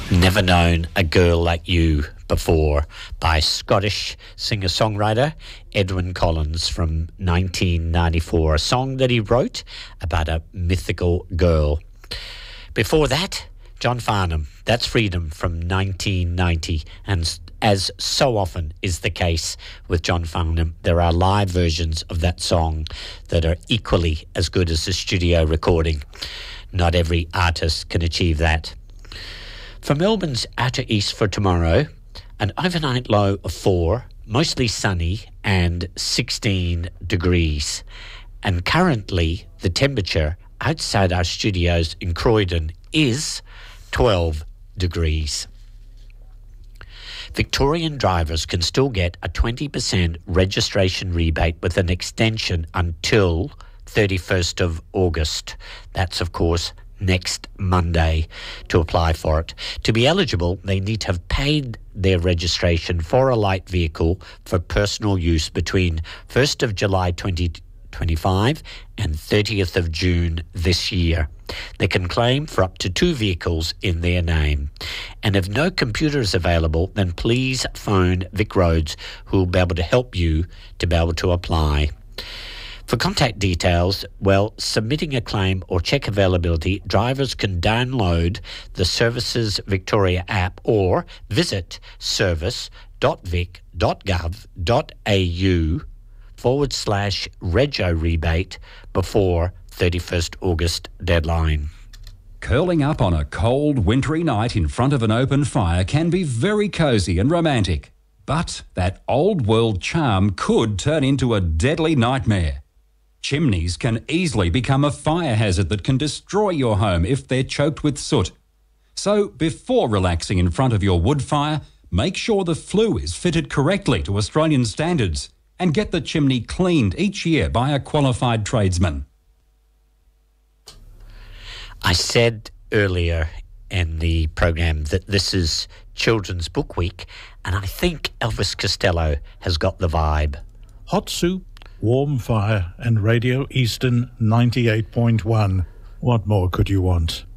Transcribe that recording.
Never Known a Girl Like You Before by Scottish singer-songwriter Edwyn Collins from 1994, a song that he wrote about a mythical girl. Before that, John Farnham, That's Freedom from 1990, and as so often is the case with John Farnham, there are live versions of that song that are equally as good as the studio recording. Not every artist can achieve that. For Melbourne's outer east for tomorrow, an overnight low of 4, mostly sunny and 16 degrees. And currently the temperature outside our studios in Croydon is 12 degrees. Victorian drivers can still get a 20% registration rebate with an extension until 31st of August. That's, of course, next Monday to apply for it. To be eligible, they need to have paid their registration for a light vehicle for personal use between 1st of July 2025 and 30th of June this year. They can claim for up to 2 vehicles in their name. And if no computer is available, then please phone Vic Roads, who will be able to help you to be able to apply. For contact details, submitting a claim or check availability, drivers can download the Services Victoria app or visit service.vic.gov.au/rego rebate before 31st August deadline. Curling up on a cold, wintry night in front of an open fire can be very cosy and romantic. But that old-world charm could turn into a deadly nightmare. Chimneys can easily become a fire hazard that can destroy your home if they're choked with soot. So before relaxing in front of your wood fire, make sure the flue is fitted correctly to Australian standards and get the chimney cleaned each year by a qualified tradesman. I said earlier in the program that this is Children's Book Week, and I think Elvis Costello has got the vibe. Hot soup, warm fire, and Radio Eastern 98.1. What more could you want?